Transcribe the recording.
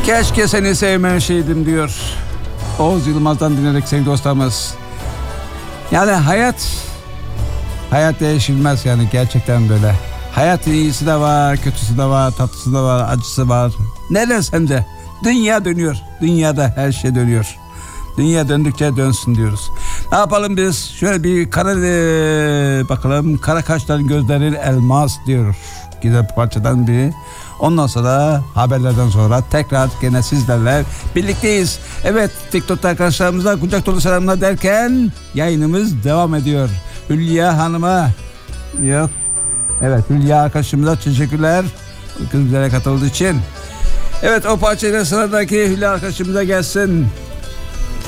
Keşke seni sevmemişeydim diyor Oğuz Yılmaz'dan dinledik sevgili dostlarımız. Yani hayat değişilmez yani, gerçekten böyle. Hayat iyisi de var, kötüsü de var, tatlısı da var, acısı var. Ne dersen de dünya dönüyor. Dünyada her şey dönüyor. Dünya döndükçe dönsün diyoruz. Ne yapalım biz? Şöyle bir bakalım. Kara kaşların gözlerin elmas diyor. Güzel bir parçadan biri. Ondan sonra haberlerden sonra tekrar gene sizlerle birlikteyiz. Evet, TikTok'ta arkadaşlarımıza kucak dolu selamlar derken yayınımız devam ediyor. Hülya Hanım'a yok. Evet, Hülya arkadaşımıza teşekkürler. Bizlere katıldığı için. Evet, o parçayla sıradaki Hülya arkadaşımıza gelsin.